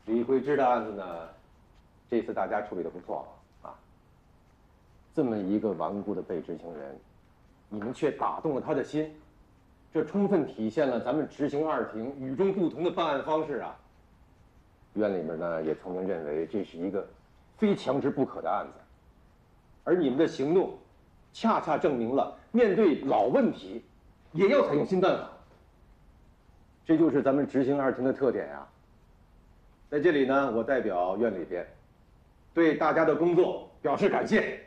李桂芝的案子呢，这次大家处理的不错啊。这么一个顽固的被执行人，你们却打动了他的心，这充分体现了咱们执行二庭与众不同的办案方式啊。院里面呢也曾经认为这是一个非强制不可的案子，而你们的行动，恰恰证明了面对老问题，也要采用新办法。这就是咱们执行二庭的特点呀。在这里呢，我代表院里边，对大家的工作表示感谢。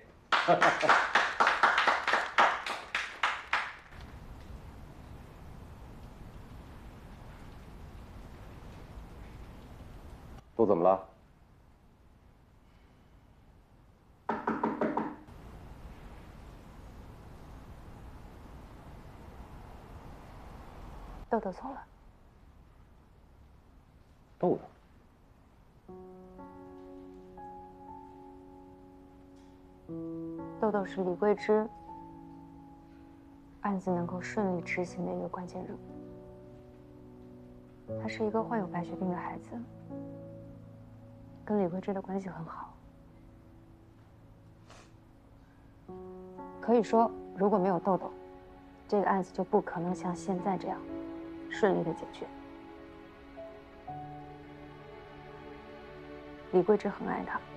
都怎么了？ 豆豆走了。 豆豆。 豆豆是李桂芝案子能够顺利执行的一个关键人物。他是一个患有白血病的孩子，跟李桂芝的关系很好。可以说，如果没有豆豆，这个案子就不可能像现在这样顺利的解决。李桂芝很爱他，